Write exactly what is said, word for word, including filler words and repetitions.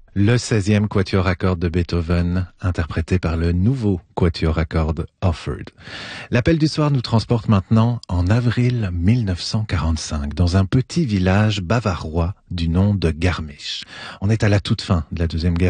Le seizième quatuor à cordes de Beethoven, interprété par le nouveau quatuor à cordes Offord. L'appel du soir nous transporte maintenant en avril mille neuf cent quarante-cinq, dans un petit village bavarois du nom de Garmisch. On est à la toute fin de la Deuxième Guerre